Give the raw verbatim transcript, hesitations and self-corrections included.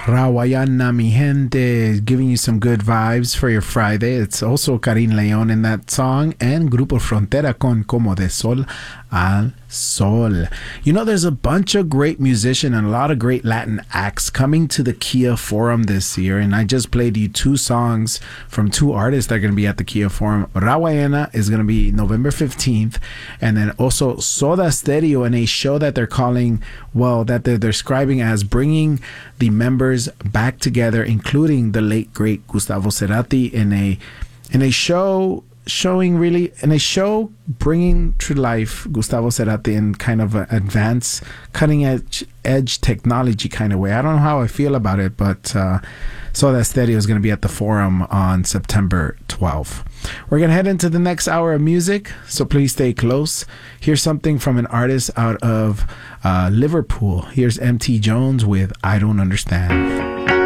Rawayana Mi Gente, giving you some good vibes for your Friday. It's also Karin Leon in that song, and Grupo Frontera con Como de Sol al Sol. You know, there's a bunch of great musicians and a lot of great Latin acts coming to the Kia Forum this year, and I just played you two songs from two artists that are going to be at the Kia Forum. Rawayana is going to be November fifteenth, and then also Soda Stereo in a show that they're calling, well, that they're describing as bringing the members back together, including the late great Gustavo Cerati, in a in a show showing really in a show bringing to life Gustavo Cerati in kind of an advanced, cutting edge edge technology kind of way. I don't know how I feel about it, but uh, Soda Stereo is going to be at the Forum on September twelfth. We're going to head into the next hour of music, so please stay close. Here's something from an artist out of uh, Liverpool. Here's M T Jones with I Don't Understand.